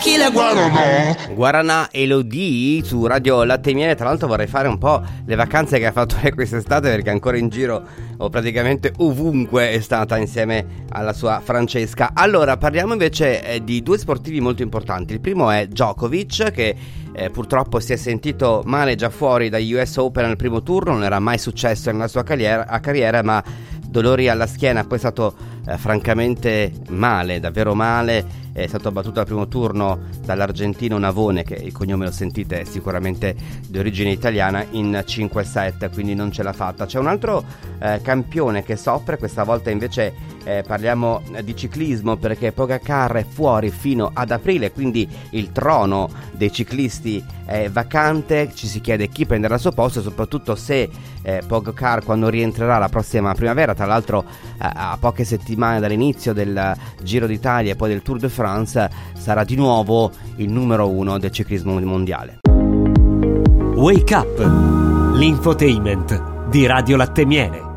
Guaraná Elodie su Radio Latte e Miele. Tra l'altro vorrei fare un po' le vacanze che ha fatto lei quest'estate, perché ancora in giro o praticamente ovunque è stata insieme alla sua Francesca. Allora parliamo invece di due sportivi molto importanti. Il primo è Djokovic, che purtroppo si è sentito male già fuori dagli US Open al primo turno. Non era mai successo nella sua carriera, ma dolori alla schiena, poi è stato francamente male, davvero male. È stato battuto al primo turno dall'argentino Navone, che il cognome lo sentite è sicuramente di origine italiana, in 5-7, quindi non ce l'ha fatta. C'è un altro campione che soffre, questa volta invece parliamo di ciclismo, perché Pogacar è fuori fino ad aprile, quindi il trono dei ciclisti è vacante. Ci si chiede chi prenderà il suo posto, soprattutto se Pogacar, quando rientrerà la prossima primavera, tra l'altro a poche settimane dall'inizio del Giro d'Italia e poi del Tour de France, sarà di nuovo il numero uno del ciclismo mondiale. Wake Up, l'infotainment di Radio Latte e Miele.